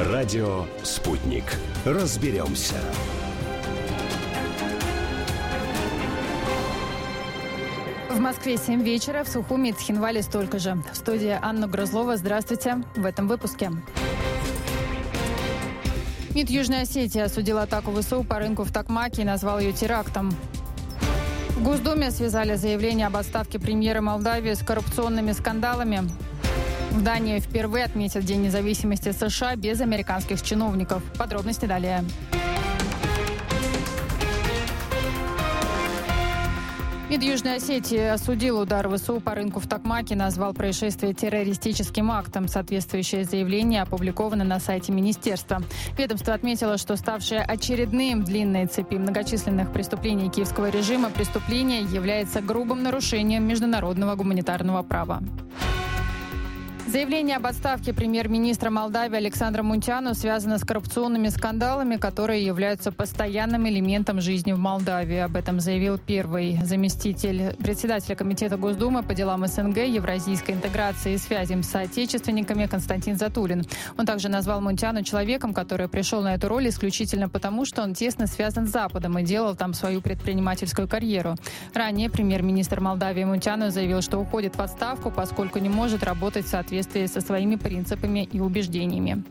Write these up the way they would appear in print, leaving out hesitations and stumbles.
Радио «Спутник». Разберемся. В Москве 7 вечера, в Сухуми и Цхинвале столько же. В студии Анна Грузлова. Здравствуйте. В этом выпуске. МИД Южной Осетии осудил атаку ВСУ по рынку в Токмаке и назвал ее терактом. В Госдуме связали заявление об отставке премьера Молдавии с коррупционными скандалами. В Дании впервые отметят День независимости США без американских чиновников. Подробности далее. МИД Южной Осетии осудил удар ВСУ по рынку в Токмаке, назвал происшествие террористическим актом. Соответствующее заявление опубликовано на сайте министерства. Ведомство отметило, что ставшее очередным в длинной цепи многочисленных преступлений киевского режима преступление является грубым нарушением международного гуманитарного права. Заявление об отставке премьер-министра Молдавии Александра Мунтяну связано с коррупционными скандалами, которые являются постоянным элементом жизни в Молдавии. Об этом заявил первый заместитель председателя Комитета Госдумы по делам СНГ, евразийской интеграции и связям с соотечественниками Константин Затулин. Он также назвал Мунтяну человеком, который пришел на эту роль исключительно потому, что он тесно связан с Западом и делал там свою предпринимательскую карьеру. Ранее премьер-министр Молдавии Мунтяну заявил, что уходит в отставку, поскольку не может работать в соответствии со своими принципами и убеждениями.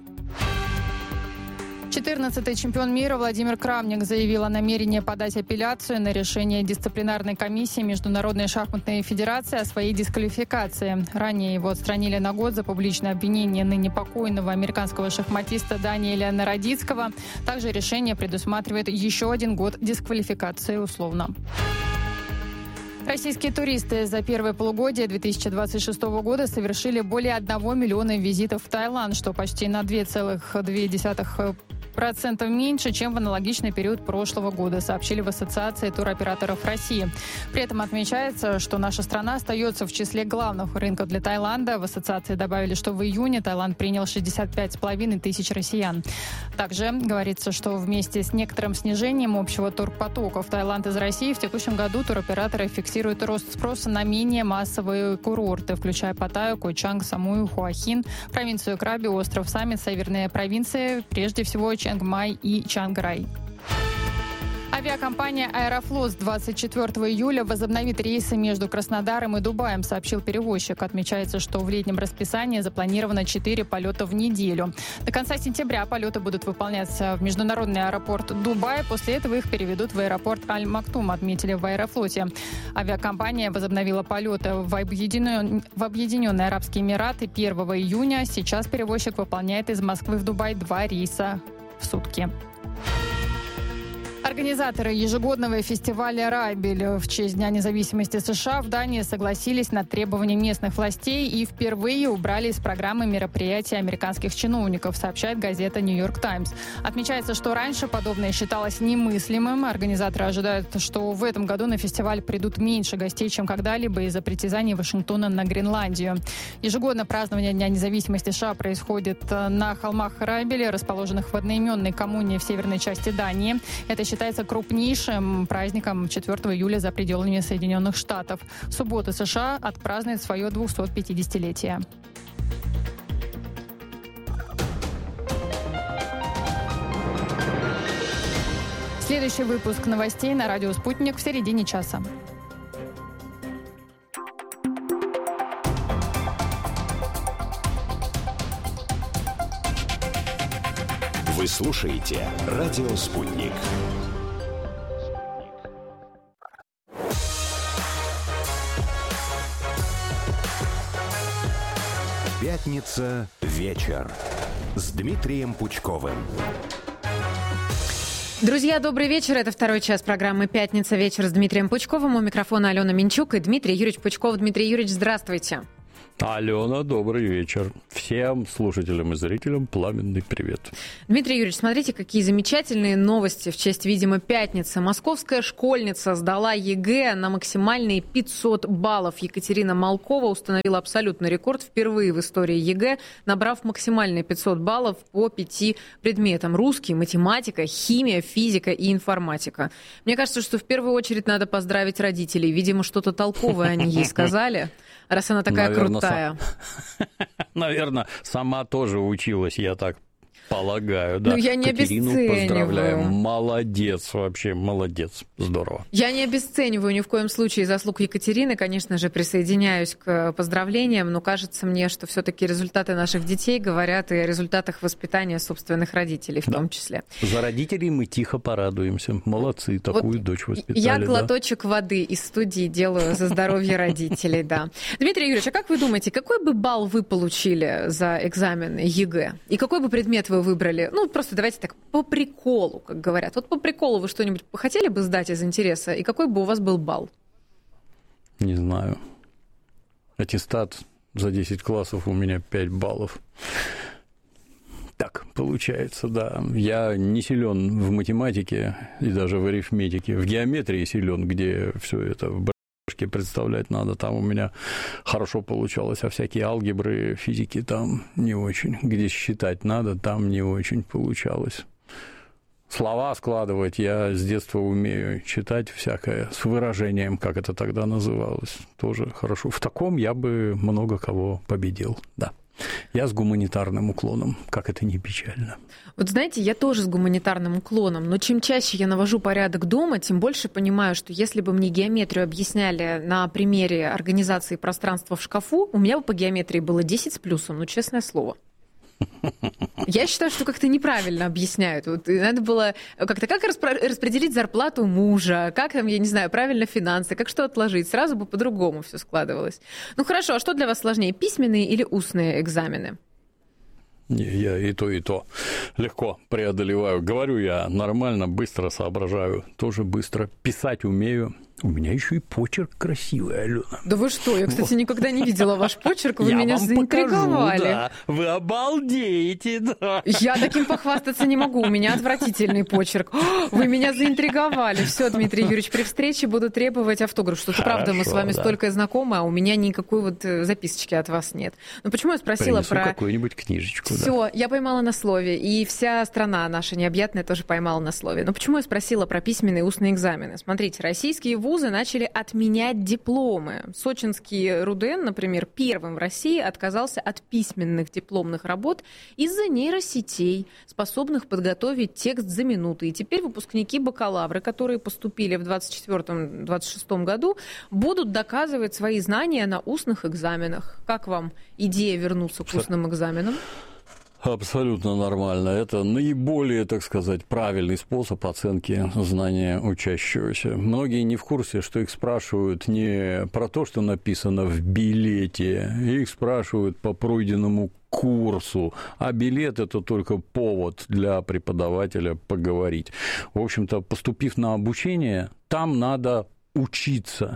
14-й чемпион мира Владимир Крамник заявил о намерении подать апелляцию на решение дисциплинарной комиссии Международной шахматной федерации о своей дисквалификации. Ранее его отстранили на год за публичное обвинение ныне покойного американского шахматиста Даниэля Народицкого. Также решение предусматривает еще 1 год дисквалификации условно. Российские туристы за первое полугодие 2026 года совершили более 1 миллиона визитов в Таиланд, что почти на 2,2% меньше, чем в аналогичный период прошлого года, сообщили в Ассоциации туроператоров России. При этом отмечается, что наша страна остается в числе главных рынков для Таиланда. В ассоциации добавили, что в июне Таиланд принял 65,5 тысяч россиян. Также говорится, что вместе с некоторым снижением общего турпотока в Таиланд из России в текущем году туроператоры фиксируют рост спроса на менее массовые курорты, включая Паттайю, Койчанг, Самую, Хуахин, провинцию Краби, остров Самет, северные провинции, прежде всего Чангмай и Чанграй. Авиакомпания «Аэрофлот» с 24 июля возобновит рейсы между Краснодаром и Дубаем, сообщил перевозчик. Отмечается, что в летнем расписании запланировано 4 полета в неделю. До конца сентября полеты будут выполняться в международный аэропорт Дубая. После этого их переведут в аэропорт Аль-Мактум, отметили в «Аэрофлоте». Авиакомпания возобновила полеты в Объединенные Арабские Эмираты 1 июня. Сейчас перевозчик выполняет из Москвы в Дубай 2 рейса в сутки. Организаторы ежегодного фестиваля «Райбель» в честь Дня независимости США в Дании согласились на требования местных властей и впервые убрали из программы мероприятия американских чиновников, сообщает газета «Нью-Йорк Таймс». Отмечается, что раньше подобное считалось немыслимым. Организаторы ожидают, что в этом году на фестиваль придут меньше гостей, чем когда-либо из-за притязаний Вашингтона на Гренландию. Ежегодно празднование Дня независимости США происходит на холмах Райбеля, расположенных в одноименной коммуне в северной части Дании. Это считается крупнейшим праздником 4 июля за пределами Соединенных Штатов. В субботу США отпразднует свое 250-летие. Следующий выпуск новостей на радио «Спутник» в середине часа. Вы слушаете «Радио Спутник». Пятница. Вечер. С Дмитрием Пучковым. Друзья, добрый вечер. Это второй час программы «Пятница. Вечер» с Дмитрием Пучковым. У микрофона Алена Минчук и Дмитрий Юрьевич Пучков. Дмитрий Юрьевич, здравствуйте. Алена, добрый вечер. Всем слушателям и зрителям пламенный привет. Дмитрий Юрьевич, смотрите, какие замечательные новости в честь, видимо, пятницы. Московская школьница сдала ЕГЭ на максимальные 500 баллов. Екатерина Малкова установила абсолютный рекорд впервые в истории ЕГЭ, набрав максимальные 500 баллов по 5 предметам. Русский, математика, химия, физика и информатика. Мне кажется, что в первую очередь надо поздравить родителей. Видимо, что-то толковое они ей сказали, раз она такая крутая. Наверное, сама тоже училась, я так Полагаю, да. Ну, я не Катерину обесцениваю. поздравляем. Молодец, вообще молодец. Здорово. Я не обесцениваю ни в коем случае заслуг Екатерины. Конечно же, присоединяюсь к поздравлениям, но кажется мне, что все-таки результаты наших детей говорят и о результатах воспитания собственных родителей в том числе. За родителей мы тихо порадуемся. Молодцы, такую Вот дочь воспитали. Я глоточек воды из студии делаю за здоровье родителей, да. Дмитрий Юрьевич, а как вы думаете, какой бы балл вы получили за экзамены ЕГЭ? И какой бы предмет вы выбрали? Ну, просто давайте так, по приколу, как говорят. Вот по приколу вы что-нибудь хотели бы сдать из интереса? И какой бы у вас был балл? Не знаю. Аттестат за 10 классов у меня 5 баллов. Так получается, да. Я не силен в математике и даже в арифметике. В геометрии силен, где все это в башке представлять надо. Там у меня хорошо получалось, а всякие алгебры, физики там не очень. Где считать надо, там не очень получалось. Слова складывать я с детства умею, читать всякое с выражением, как это тогда называлось, тоже хорошо. В таком я бы много кого победил, да. Я с гуманитарным уклоном, как это ни печально. Вот знаете, я тоже с гуманитарным уклоном, но чем чаще я навожу порядок дома, тем больше понимаю, что если бы мне геометрию объясняли на примере организации пространства в шкафу, у меня бы по геометрии было 10 с плюсом, ну, честное слово. Я считаю, что как-то неправильно объясняют. Вот надо было как-то как распределить зарплату мужа, как там, я не знаю, правильно финансы, как что отложить. Сразу бы по-другому все складывалось. Ну хорошо, а что для вас сложнее, письменные или устные экзамены? Не, я и то легко преодолеваю. Говорю я нормально, быстро соображаю, тоже быстро писать умею. У меня еще и почерк красивый, Алена. Да вы что? Я, кстати, никогда не видела ваш почерк, вы меня заинтриговали. Покажу, да. Вы обалдеете, да. Я таким похвастаться не могу, у меня отвратительный почерк. Вы меня заинтриговали. Все, Дмитрий Юрьевич, при встрече буду требовать автограф. Что-то правда, мы с вами столько знакомы, а у меня никакой вот записочки от вас нет. Но почему я спросила Принесу про... какую-нибудь книжечку. Все, я поймала на слове, и вся страна наша необъятная тоже поймала на слове. Но почему я спросила про письменные и устные экзамены? Смотрите, российские вузы начали отменять дипломы. Сочинский РУДН, например, первым в России отказался от письменных дипломных работ из-за нейросетей, способных подготовить текст за минуты. И теперь выпускники бакалавры, которые поступили в 2024-2026 году, будут доказывать свои знания на устных экзаменах. Как вам идея вернуться к устным экзаменам? Абсолютно нормально. Это наиболее, так сказать, правильный способ оценки знания учащегося. Многие не в курсе, что их спрашивают не про то, что написано в билете, их спрашивают по пройденному курсу, а билет – это только повод для преподавателя поговорить. В общем-то, поступив на обучение, там надо учиться,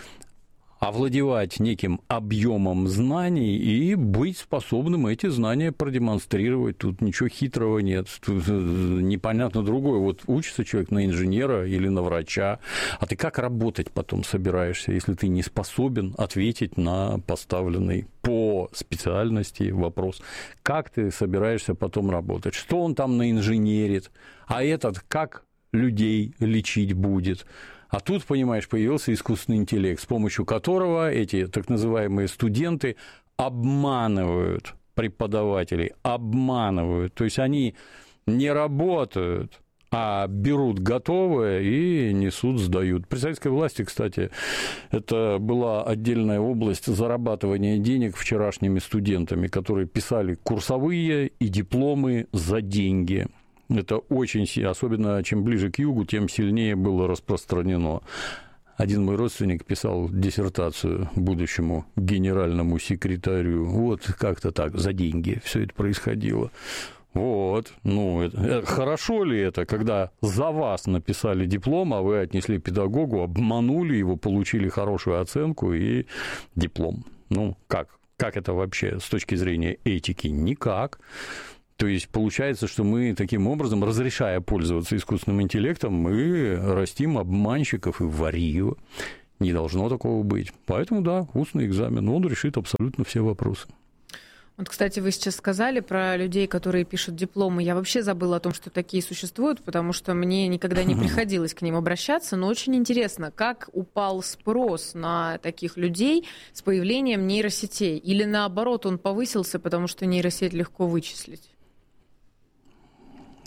овладевать неким объемом знаний и быть способным эти знания продемонстрировать. Тут ничего хитрого нет. Тут непонятно другое. Вот учится человек на инженера или на врача, а ты как работать потом собираешься, если ты не способен ответить на поставленный по специальности вопрос? Как ты собираешься потом работать? Что он там наинженерит? А этот как людей лечить будет? А тут, понимаешь, появился искусственный интеллект, с помощью которого эти так называемые студенты обманывают преподавателей, обманывают. То есть они не работают, а берут готовое и несут, сдают. При советской власти, кстати, это была отдельная область зарабатывания денег вчерашними студентами, которые писали курсовые и дипломы за деньги. Это очень, особенно чем ближе к югу, тем сильнее было распространено. Один мой родственник писал диссертацию будущему генеральному секретарю. Вот как-то так, за деньги все это происходило. Вот, ну, хорошо ли это, когда за вас написали диплом, а вы отнесли педагогу, обманули его, получили хорошую оценку и диплом? Ну, как это вообще с точки зрения этики? Никак. То есть получается, что мы таким образом, разрешая пользоваться искусственным интеллектом, мы растим обманщиков и варьё. Не должно такого быть. Поэтому, да, устный экзамен, он решит абсолютно все вопросы. Вот, кстати, вы сейчас сказали про людей, которые пишут дипломы. Я вообще забыла о том, что такие существуют, потому что мне никогда не приходилось к ним обращаться. Но очень интересно, как упал спрос на таких людей с появлением нейросетей? Или наоборот, он повысился, потому что нейросеть легко вычислить?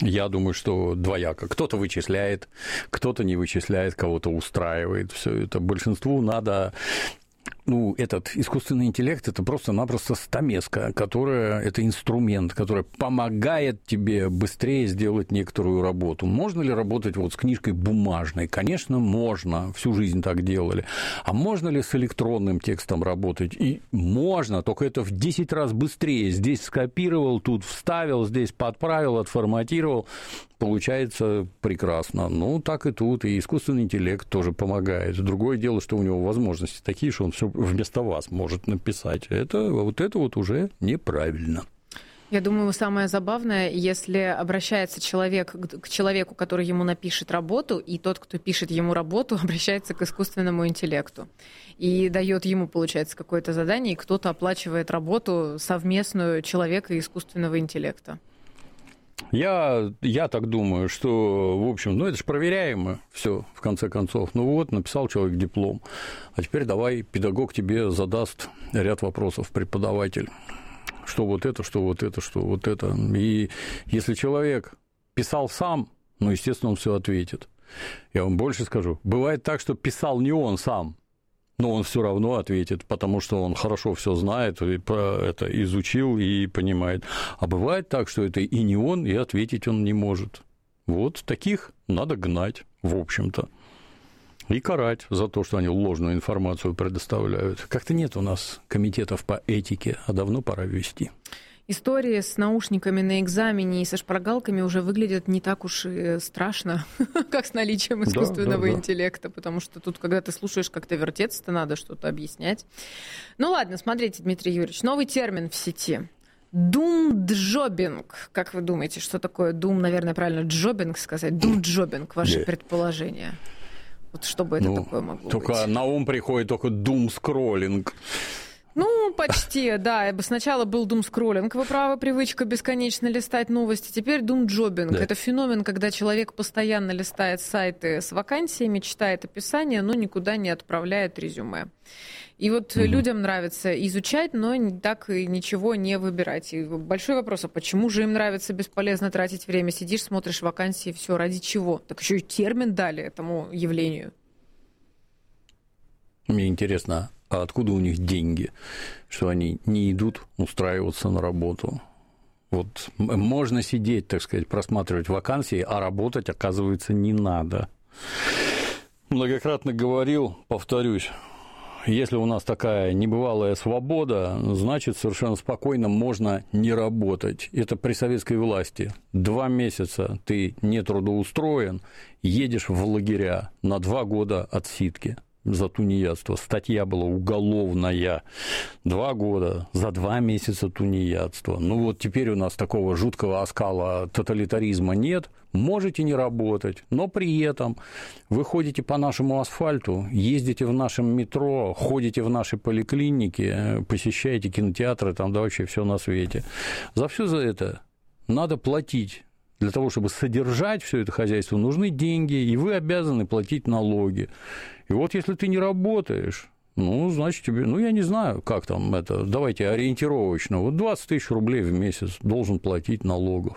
Я думаю, что двояко. Кто-то вычисляет, кто-то не вычисляет, кого-то устраивает. Все это большинству надо... этот искусственный интеллект – это просто-напросто стамеска, это инструмент, который помогает тебе быстрее сделать некоторую работу. Можно ли работать с книжкой бумажной? Конечно, можно, всю жизнь так делали. А можно ли с электронным текстом работать? И можно, только это в 10 раз быстрее. Здесь скопировал, тут вставил, здесь подправил, отформатировал. Получается прекрасно. Так и тут. И искусственный интеллект тоже помогает. Другое дело, что у него возможности такие, что он все вместо вас может написать. Это уже неправильно. Я думаю, самое забавное, если обращается человек к человеку, который ему напишет работу, и тот, кто пишет ему работу, обращается к искусственному интеллекту. И дает ему, получается, какое-то задание, и кто-то оплачивает работу совместную человека и искусственного интеллекта. Я так думаю, что, в общем, это же проверяемо все, в конце концов. Написал человек диплом, а теперь давай педагог тебе задаст ряд вопросов, преподаватель. Что это, что это, что это. И если человек писал сам, естественно, он все ответит. Я вам больше скажу. Бывает так, что писал не он сам, но он все равно ответит, потому что он хорошо все знает, и это изучил и понимает. А бывает так, что это и не он, и ответить он не может. Таких надо гнать, в общем-то, и карать за то, что они ложную информацию предоставляют. Как-то нет у нас комитетов по этике, а давно пора ввести. Истории с наушниками на экзамене и со шпаргалками уже выглядят не так уж и страшно, как с наличием искусственного интеллекта, потому что тут, когда ты слушаешь, как-то вертеться-то надо, что-то объяснять. Ладно, смотрите, Дмитрий Юрьевич, новый термин в сети. Думджобинг. Как вы думаете, что такое дум? Наверное, правильно джобинг сказать. Думджобинг, ваши предположения. Что бы это такое могло быть? Только на ум приходит только думскроллинг. Почти, да. Сначала был думскроллинг, вы правы, привычка бесконечно листать новости. Теперь думджобинг. Да. Это феномен, когда человек постоянно листает сайты с вакансиями, читает описание, но никуда не отправляет резюме. И людям нравится изучать, но так и ничего не выбирать. И большой вопрос, а почему же им нравится бесполезно тратить время? Сидишь, смотришь вакансии, все ради чего? Так еще и термин дали этому явлению. Мне интересно, а откуда у них деньги, что они не идут устраиваться на работу? Можно сидеть, так сказать, просматривать вакансии, а работать, оказывается, не надо. Многократно говорил, повторюсь, если у нас такая небывалая свобода, значит, совершенно спокойно можно не работать. Это при советской власти. 2 месяца ты не трудоустроен, едешь в лагеря на 2 года отсидки за тунеядство. Статья была уголовная. 2 года за 2 месяца тунеядства. Теперь у нас такого жуткого оскала тоталитаризма нет. Можете не работать, но при этом вы ходите по нашему асфальту, ездите в нашем метро, ходите в наши поликлиники, посещаете кинотеатры, вообще все на свете. За все за это надо платить. Для того, чтобы содержать все это хозяйство, нужны деньги, и вы обязаны платить налоги. И если ты не работаешь, значит, тебе, я не знаю, как там это, давайте ориентировочно, 20 тысяч рублей в месяц должен платить налогов.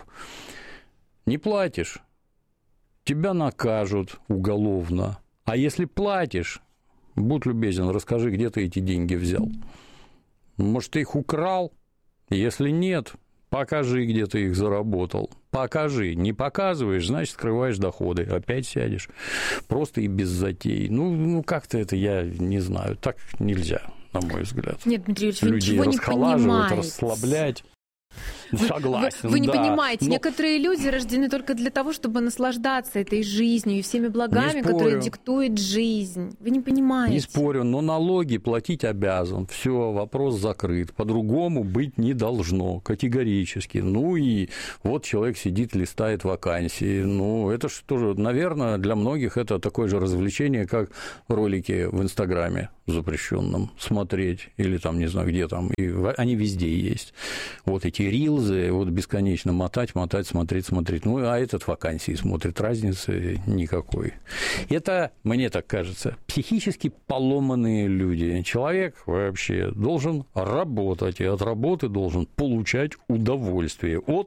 Не платишь, тебя накажут уголовно. А если платишь, будь любезен, расскажи, где ты эти деньги взял. Может, ты их украл? Если нет, покажи, где ты их заработал. Покажи. Не показываешь, значит, скрываешь доходы. Опять сядешь. Просто и без затей. Как-то это, я не знаю. Так нельзя, на мой взгляд. Нет, Дмитрий Юрьевич, вы людей ничего не понимаете. Расслаблять. Согласен, вы не понимаете, некоторые люди рождены только для того, чтобы наслаждаться этой жизнью и всеми благами, которые диктует жизнь. Вы не понимаете. Не спорю, но налоги платить обязан. Все, вопрос закрыт. По-другому быть не должно, категорически. И человек сидит, листает вакансии. Это же тоже, наверное, для многих это такое же развлечение, как ролики в Инстаграме запрещенном смотреть, или не знаю, где там, и они везде есть. Эти рилзы, бесконечно мотать, смотреть. А этот вакансии смотрит, разницы никакой. Это, мне так кажется, психически поломанные люди. Человек вообще должен работать, и от работы должен получать удовольствие от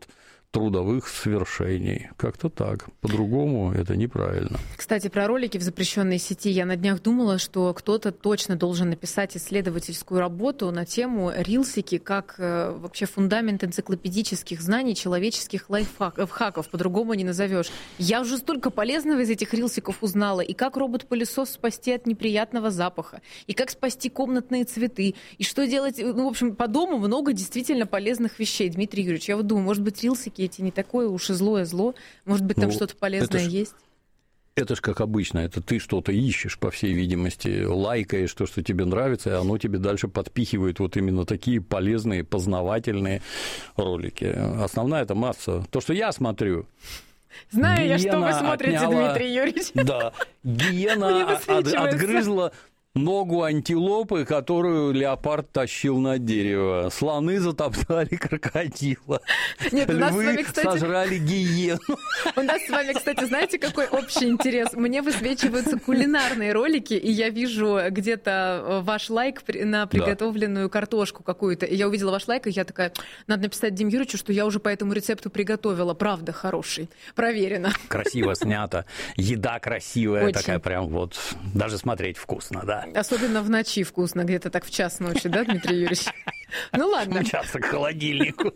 трудовых свершений. Как-то так. По-другому это неправильно. Кстати, про ролики в запрещенной сети. Я на днях думала, что кто-то точно должен написать исследовательскую работу на тему рилсики как вообще фундамент энциклопедических знаний, человеческих лайфхаков. По-другому не назовешь. Я уже столько полезного из этих рилсиков узнала. И как робот-пылесос спасти от неприятного запаха, и как спасти комнатные цветы, и что делать. Ну, в общем, по дому много действительно полезных вещей. Дмитрий Юрьевич, я вот думаю, может быть, рилсики эти не такое уж и злое зло. Может быть, там что-то полезное есть? Это ж как обычно, это ты что-то ищешь, по всей видимости, лайкаешь то, что тебе нравится, и оно тебе дальше подпихивает вот именно такие полезные, познавательные ролики. Основная это масса. То, что я смотрю... Знаю я, что вы смотрите, Дмитрий Юрьевич. Да, гиена отгрызла ногу антилопы, которую леопард тащил на дерево. Слоны затоптали крокодила. Нет, львы сожрали гиену. У нас с вами, кстати, знаете, какой общий интерес? Мне высвечиваются кулинарные ролики, и я вижу где-то ваш лайк на приготовленную картошку какую-то. И я увидела ваш лайк, и я такая, надо написать Диме Юрьевичу, что я уже по этому рецепту приготовила. Правда, хороший. Проверено. Красиво снято. Еда красивая. Очень. Такая прям вот, даже смотреть вкусно, да. Особенно в ночи вкусно, где-то так в час ночи, да, Дмитрий Юрьевич? Ну ладно. Мчаться к холодильнику.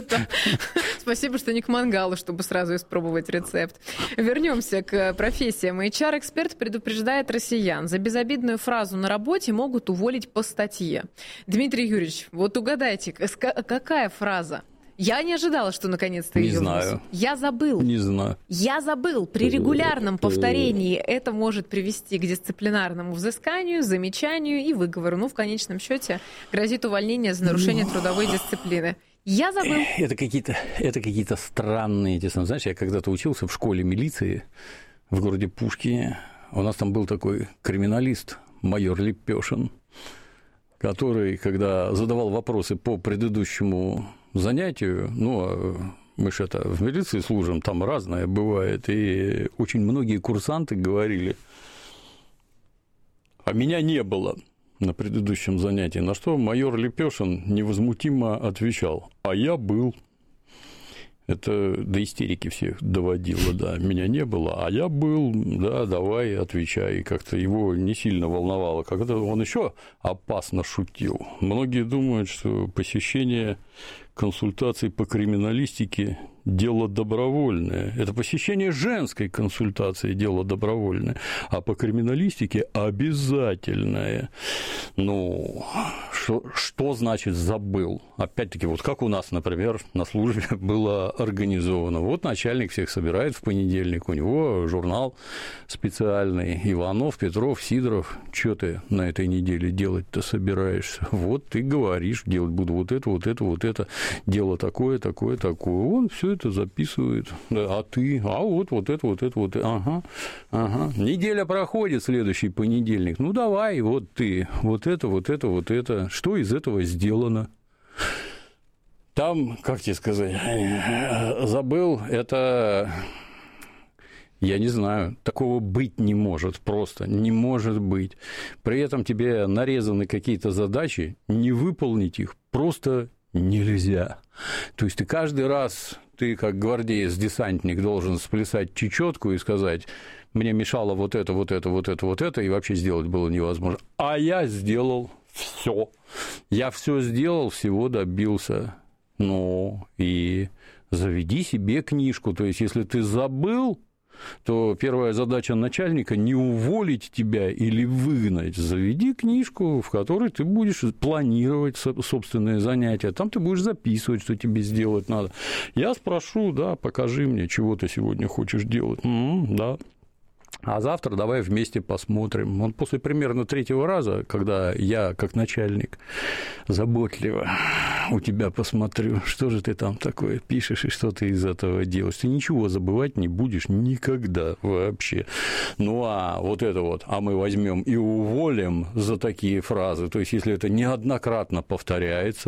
Спасибо, что не к мангалу, чтобы сразу испробовать рецепт. Вернемся к профессиям. HR-эксперт предупреждает россиян. За безобидную фразу на работе могут уволить по статье. Дмитрий Юрьевич, вот угадайте, какая фраза? Я не ожидала, что наконец-то ее знаю. Я забыл. Не знаю. Я забыл. При регулярном повторении это может привести к дисциплинарному взысканию, замечанию и выговору. Ну, в конечном счете, грозит увольнение за нарушение трудовой дисциплины. Я забыл. Это какие-то странные эти самые. Знаешь, я когда-то учился в школе милиции в городе Пушкине. У нас там был такой криминалист, майор Лепешин, который, когда задавал вопросы по предыдущему занятию, мы же в милиции служим, там разное бывает, и очень многие курсанты говорили, а меня не было на предыдущем занятии, на что майор Лепешин невозмутимо отвечал, а я был. Это до истерики всех доводило, да, меня не было, а я был, да, давай, отвечай. И как-то его не сильно волновало, когда он еще опасно шутил. Многие думают, что посещение консультаций по криминалистике – дело добровольное. Это посещение женской консультации – дело добровольное, а по криминалистике – обязательное. Что значит «забыл»? Опять-таки, вот как у нас, например, на службе было организовано. Вот начальник всех собирает в понедельник, у него журнал специальный, Иванов, Петров, Сидоров. Что ты на этой неделе делать-то собираешься? Вот ты говоришь, делать буду вот это, дело такое. Он все это записывает. А ты? А вот это. Ага. Неделя проходит, следующий понедельник. Ну, давай, вот ты, вот это. Что из этого сделано? Там, как тебе сказать, забыл, это... Я не знаю, такого быть не может, просто не может быть. При этом тебе нарезаны какие-то задачи, не выполнить их просто нельзя. То есть ты каждый раз, ты как гвардеец-десантник должен сплясать чечетку и сказать, мне мешало вот это, и вообще сделать было невозможно. А я сделал все. Я все сделал, всего добился. И заведи себе книжку. То есть, если ты забыл, то первая задача начальника – не уволить тебя или выгнать. Заведи книжку, в которой ты будешь планировать собственные занятия. Там ты будешь записывать, что тебе сделать надо. Я спрошу, да, покажи мне, чего ты сегодня хочешь делать. Да. А завтра давай вместе посмотрим. Вот после примерно 3-го раза, когда я, как начальник, заботливо у тебя посмотрю, что же ты там такое пишешь и что ты из этого делаешь. Ты ничего забывать не будешь никогда вообще. А мы возьмем и уволим за такие фразы. То есть, если это неоднократно повторяется,